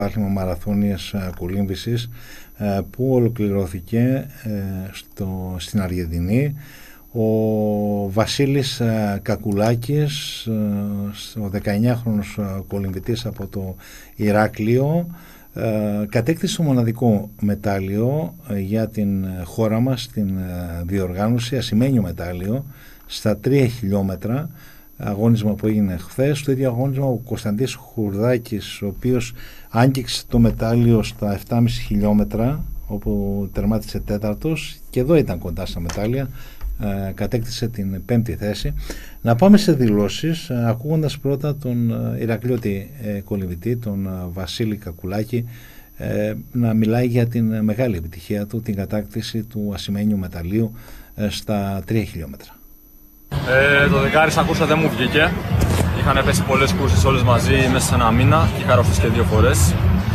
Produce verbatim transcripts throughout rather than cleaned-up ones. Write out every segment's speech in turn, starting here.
Άθλημα μαραθώνιας κολύμβησης που ολοκληρώθηκε στο, στην Αργεντινή. Ο Βασίλης Κακουλάκης, ο δεκαεννιάχρονος κολυμβητής από το Ηράκλειο, κατέκτησε το μοναδικό μετάλλιο για την χώρα μας στην διοργάνωση, ασημένιο μετάλλιο στα τρία χιλιόμετρα, αγώνισμα που έγινε χθες. Το ίδιο αγώνισμα ο Κωνσταντής Χουρδάκης, ο οποίος άγγιξε το μετάλλιο στα επτά κόμμα πέντε χιλιόμετρα, όπου τερμάτισε τέταρτος, και εδώ ήταν κοντά στα μετάλλια, ε, κατέκτησε την πέμπτη θέση. Να πάμε σε δηλώσεις, ε, ακούγοντας πρώτα τον ε, Ηρακλειώτη ε, κολυμβητή, τον ε, Βασίλη Κακουλάκη, ε, να μιλάει για την ε, μεγάλη επιτυχία του, την κατάκτηση του ασημένιου μεταλλίου ε, στα τρία χιλιόμετρα. Ε, το δεκάρι σαν κούρσα δεν μου βγήκε. Είχαν πέσει πολλές κούρσες όλες μαζί μέσα σε ένα μήνα και είχα αρρωστήσει και δύο φορές.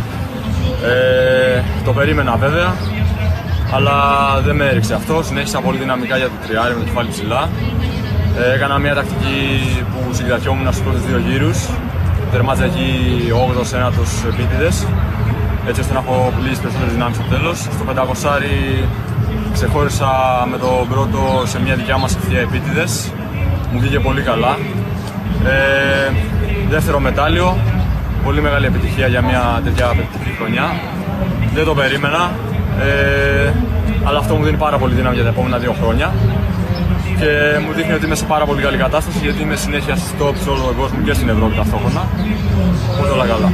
Ε, το περίμενα βέβαια, αλλά δεν με έριξε αυτό. Συνέχισα πολύ δυναμικά για το τριάρι με το κεφάλι ψηλά. Ε, έκανα μια τακτική που συγκρατιόμουν στους πρώτους δύο γύρους. Τερμάτιζα εκεί όγδοος ένατος επίτηδες, έτσι ώστε να έχω πουλήσει περισσότερες δυνάμεις στο τέλος. Στο πεντακόσάρι ξεχώρισα με τον πρώτο σε μια δικιά μας ευθεία επίτηδες. Μου βγήκε πολύ καλά. Ε, δεύτερο μετάλλιο. Πολύ μεγάλη επιτυχία για μια τέτοια απαιτητική χρονιά. Δεν το περίμενα. Ε, αλλά αυτό μου δίνει πάρα πολύ δύναμη για τα επόμενα δύο χρόνια. Και μου δείχνει ότι είμαι σε πάρα πολύ καλή κατάσταση, γιατί είμαι συνέχεια στις top σε όλο τον κόσμο και στην Ευρώπη ταυτόχρονα. Οπότε όλα καλά.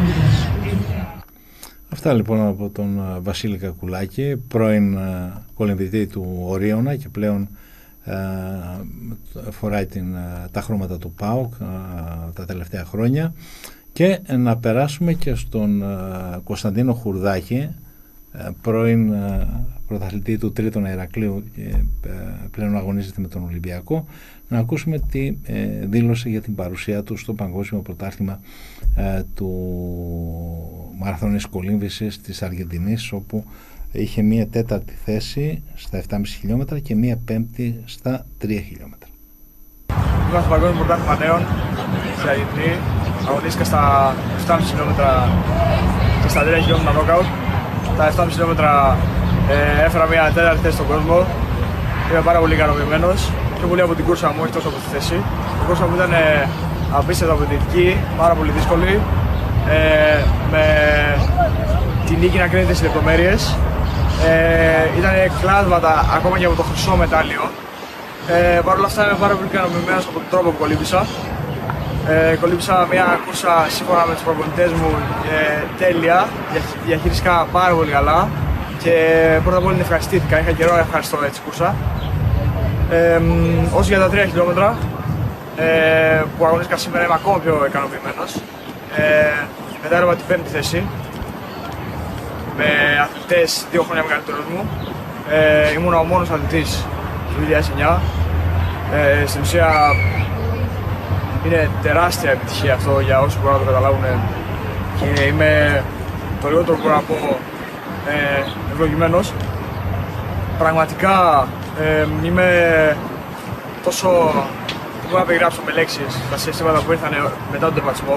Αυτά λοιπόν από τον Βασίλη Κακουλάκη, πρώην κολυμβητή του Ορίωνα και πλέον ε, φοράει την, τα χρώματα του ΠΑΟΚ ε, τα τελευταία χρόνια. Και να περάσουμε και στον ε, Κωνσταντίνο Χουρδάκη, ε, πρώην ε, πρωταθλητή του Τρίτον Ηρακλείου και ε, πλέον αγωνίζεται με τον Ολυμπιακό, να ακούσουμε τι ε, δήλωσε για την παρουσία του στο Παγκόσμιο Πρωτάθλημα ε, του μαραθώνιας κολύμβησης της Αργεντινής, όπου είχε μία τέταρτη θέση στα επτά κόμμα πέντε χιλιόμετρα και μία πέμπτη στα τρία χιλιόμετρα. Είμαι στο Παγκόσμιο Πρωτάθλημα Νέων στην Αργεντινή. Αγωνίστηκα στα επτά κόμμα πέντε χιλιόμετρα και στα τρία χιλιόμετρα knockout. Τα επτά κόμμα πέντε χιλιόμετρα ε, έφερα μία τέταρτη θέση στον κόσμο. Είμαι πάρα πολύ ικανοποιημένος. Πιο πολύ από την κούρσα μου, όχι τόσο από τη θέση. Η κούρσα μου ήταν ε, απίστευτα απαιτητική, πάρα πολύ δύσκολη. Ε, με την νίκη να κρίνεται στις λεπτομέρειες. Ε, ήταν κλάσματα ακόμα και από το χρυσό μετάλλιο. Ε, Παρ' όλα αυτά είμαι πάρα πολύ ικανοποιημένος από τον τρόπο που κολύμβησα. Ε, κολύμβησα μια κούρσα σύμφωνα με τους προπονητές μου ε, τέλεια, διαχειριστικά πάρα πολύ καλά και πρώτα απ' όλα την ευχαριστήθηκα, είχα καιρό να ευχαριστώ έτσι κούρσα. Ε, όσο για τα τρία χιλιόμετρα ε, που αγωνίστηκα σήμερα είμαι ακόμα πιο ικανοποιημένος. Ε, μετά έρευα την πέμπτη θέση με αθλητές δύο χρόνια μεγαλύτερους μου. Ε, ήμουν ο μόνος αθλητής του δύο χιλιάδες εννιά. Ε, στην ουσία είναι τεράστια επιτυχία αυτό για όσους μπορούν να το καταλάβουν και είμαι το λιγότερο που μπορώ να πω ε, ευλογημένος. Πραγματικά ε, είμαι τόσο, δεν μπορώ να περιγράψω με λέξεις τα συστήματα που ήρθαν μετά τον τερματισμό.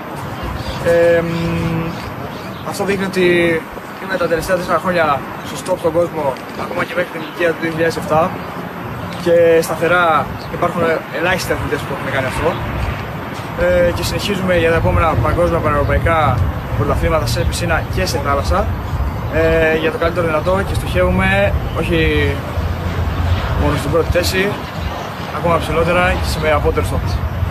Ε, αυτό δείχνει ότι είμαι τα τελευταία τέσσερα χρόνια στο stop στον κόσμο, ακόμα και μέχρι την ηλικία του δύο χιλιάδες επτά, και σταθερά υπάρχουν ελάχιστοι αθλητές που έχουν κάνει αυτό. Ε, και συνεχίζουμε για τα επόμενα παγκόσμια πανευρωπαϊκά πρωταθλήματα σε πισίνα και σε θάλασσα ε, για το καλύτερο δυνατό, και στοχεύουμε όχι μόνο στην πρώτη θέση, ακόμα ψηλότερα και σε απότερο στόχο.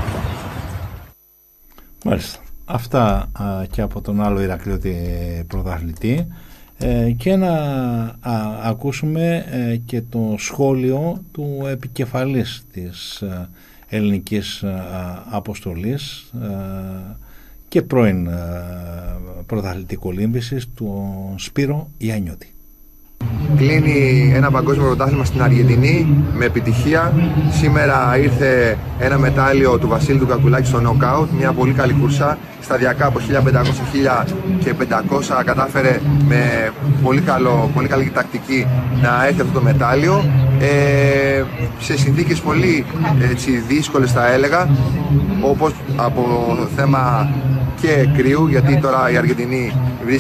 Μάλιστα. Αυτά α, και από τον άλλο Ηρακλειώτη πρωταθλητή, ε, και να α, ακούσουμε ε, και το σχόλιο του επικεφαλής της ε, ελληνικής ε, αποστολής ε, και πρώην ε, πρωταθλητή κολύμβησης, του Σπύρο Ιαννιώτη. Κλείνει ένα παγκόσμιο πρωτάθλημα στην Αργεντινή με επιτυχία. Σήμερα ήρθε ένα μετάλλιο του Βασίλη του Κακουλάκη στο νοκάουτ, μια πολύ καλή κούρσα. Σταδιακά από χίλια πεντακόσια, χίλια πεντακόσια κατάφερε με πολύ, καλό, πολύ καλή τακτική να έρθει αυτό το μετάλλιο. Ε, σε συνθήκες πολύ έτσι, δύσκολες θα έλεγα, όπως από θέμα και κρύου, γιατί τώρα η Αργεντινή